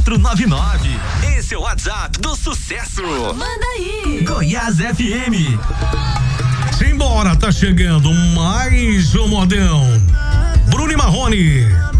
3499. Esse é o WhatsApp do sucesso. Manda aí. Goiás FM. Simbora, tá chegando mais um modão. Bruno e Marrone.